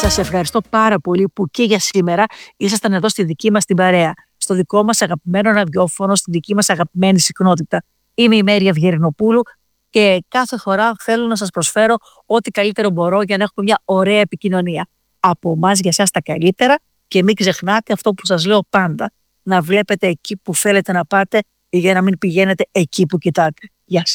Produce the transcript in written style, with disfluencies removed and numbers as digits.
Σας ευχαριστώ πάρα πολύ που και για σήμερα ήσασταν εδώ στη δική μας την παρέα, στο δικό μας αγαπημένο ραδιόφωνο, στη δική μας αγαπημένη συχνότητα. Είμαι η Μέρη Αυγερινοπούλου και κάθε φορά θέλω να σας προσφέρω ό,τι καλύτερο μπορώ για να έχουμε μια ωραία επικοινωνία. Από εμάς για εσάς τα καλύτερα και μην ξεχνάτε αυτό που σας λέω πάντα, να βλέπετε εκεί που θέλετε να πάτε για να μην πηγαίνετε εκεί που κοιτάτε. Γεια σας.